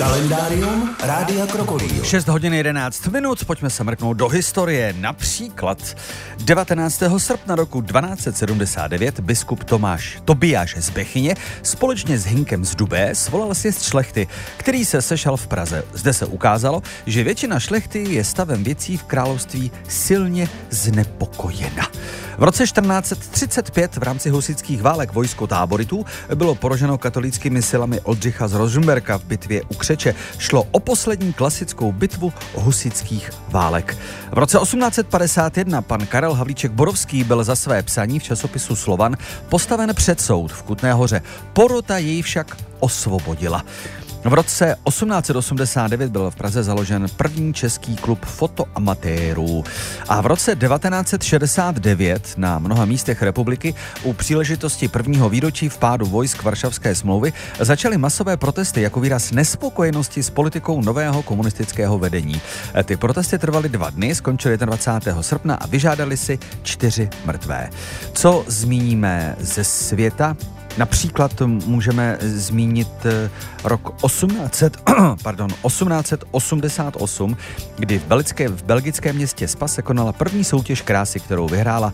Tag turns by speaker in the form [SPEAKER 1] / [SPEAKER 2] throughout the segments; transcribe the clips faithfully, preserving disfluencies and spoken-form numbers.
[SPEAKER 1] Kalendárium Rádia Krokodýl.
[SPEAKER 2] šest hodin jedenáct minut, pojďme se mrknout do historie. Například devatenáctého srpna roku dvanáct set sedmdesát devět biskup Tomáš Tobiáš z Bechyně společně s Hynkem z Dubé svolal sjezd šlechty, který se sešel v Praze. Zde se ukázalo, že většina šlechty je stavem věcí v království silně znepokojena. V roce čtrnáct set třicet pět v rámci husitských válek vojsko táboritů bylo poraženo katolickými silami Oldřicha z Rožmberka v bitvě u Křeče. Šlo o poslední klasickou bitvu husitských válek. V roce osmnáct set padesát jedna pan Karel Havlíček Borovský byl za své psaní v časopisu Slovan postaven před soud v Kutné Hoře. Porota jej však osvobodila. V roce osmnáct set osmdesát devět byl v Praze založen první český klub fotoamatérů. A v roce devatenáct set šedesát devět na mnoha místech republiky u příležitosti prvního výročí vpádu vojsk Varšavské smlouvy začaly masové protesty jako výraz nespokojenosti s politikou nového komunistického vedení. Ty protesty trvaly dva dny, skončily dvacátého prvního srpna a vyžádali si čtyři mrtvé. Co zmíníme ze světa? Například můžeme zmínit rok osmnáct set, pardon, osmnáct set osmdesát osm, kdy v, belgické, v belgickém městě Spa se konala první soutěž krásy, kterou vyhrála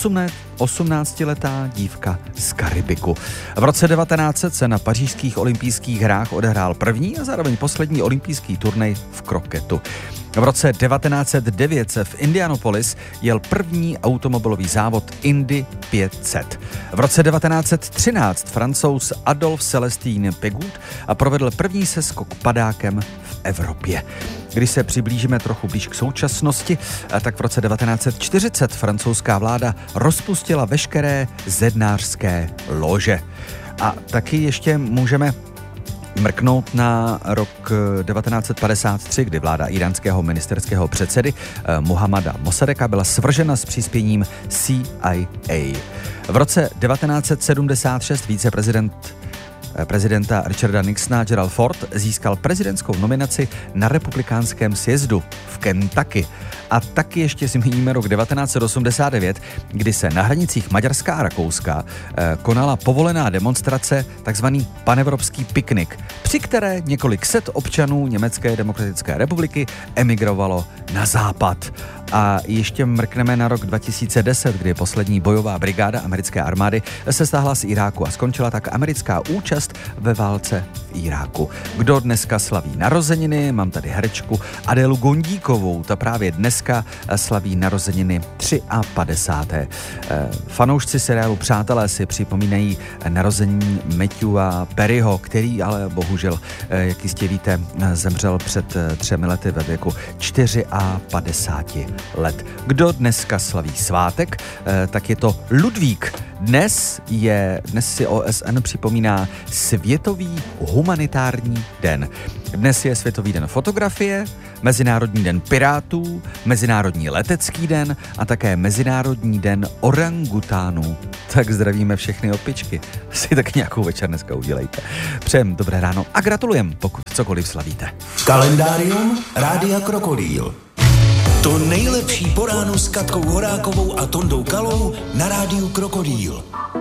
[SPEAKER 2] osmnáctiletá dívka z Karibiku. V roce devatenáct set se na pařížských olympijských hrách odehrál první a zároveň poslední olympijský turnaj v kroketu. V roce devatenáct set devět se v Indianapolis jel první automobilový závod Indy pět set. V roce devatenáct set třináct Francouz Adolphe Célestin Pégut provedl první seskok padákem v Evropě. Když se přiblížíme trochu blíž k současnosti, tak v roce devatenáct set čtyřicet francouzská vláda rozpustila veškeré zednářské lože. A taky ještě můžeme mrknout na rok devatenáct set padesát tři, kdy vláda íránského ministerského předsedy Mohammada Mossadeka byla svržena s přispěním C I A. V roce devatenáct set sedmdesát šest viceprezident prezidenta Richarda Nixona Gerald Ford získal prezidentskou nominaci na republikánském sjezdu v Kentucky. A taky ještě zmíníme rok devatenáct set osmdesát devět, kdy se na hranicích Maďarska a Rakouska eh, konala povolená demonstrace, takzvaný panevropský piknik, při které několik set občanů Německé demokratické republiky emigrovalo na západ. A ještě mrkneme na rok dva tisíce deset, kdy poslední bojová brigáda americké armády se stáhla z Iráku a skončila tak americká účast ve válce v Iráku. Kdo dneska slaví narozeniny? Mám tady herečku Adélu Gondíkovou, ta právě dneska slaví narozeniny padesáté třetí Fanoušci seriálu Přátelé si připomínají narození Matthewa Perryho, který ale bohužel, jak jistě víte, zemřel před třemi lety ve věku padesát čtyři let. Kdo dneska slaví svátek, tak je to Ludvík. Dnes je, dnes si O S N připomíná Světový humanitární den. Dnes je Světový den fotografie, Mezinárodní den pirátů, Mezinárodní letecký den a také Mezinárodní den orangutánů. Tak zdravíme všechny opičky. Si tak nějakou večer dneska udělejte. Přejem dobré ráno a gratulujem, pokud cokoliv slavíte.
[SPEAKER 1] Kalendárium Rádia Krokodýl. To nejlepší po ránu s Katkou Horákovou a Tondou Kalou na Rádiu Krokodýl.